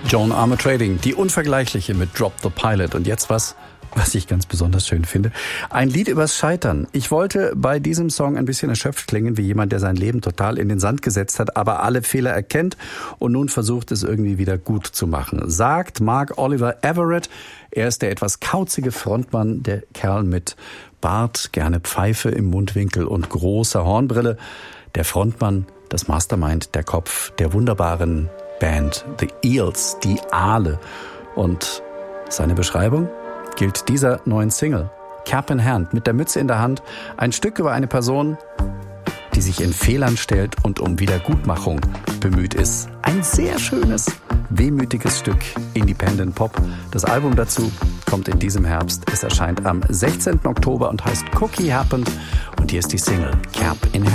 Joan Armatrading, die Unvergleichliche mit Drop the Pilot. Und jetzt was ich ganz besonders schön finde. Ein Lied übers Scheitern. Ich wollte bei diesem Song ein bisschen erschöpft klingen, wie jemand, der sein Leben total in den Sand gesetzt hat, aber alle Fehler erkennt und nun versucht, es irgendwie wieder gut zu machen. Sagt Mark Oliver Everett. Er ist der etwas kauzige Frontmann, der Kerl mit Bart, gerne Pfeife im Mundwinkel und großer Hornbrille. Der Frontmann, das Mastermind, der Kopf der wunderbaren Band The Eels, die Aale. Und seine Beschreibung gilt dieser neuen Single. Cap in Hand, mit der Mütze in der Hand, ein Stück über eine Person, die sich in Fehlern stellt und um Wiedergutmachung bemüht ist. Ein sehr schönes, wehmütiges Stück Independent Pop. Das Album dazu kommt in diesem Herbst. Es erscheint am 16. Oktober und heißt Cookie Happened. Und hier ist die Single Cap in Hand.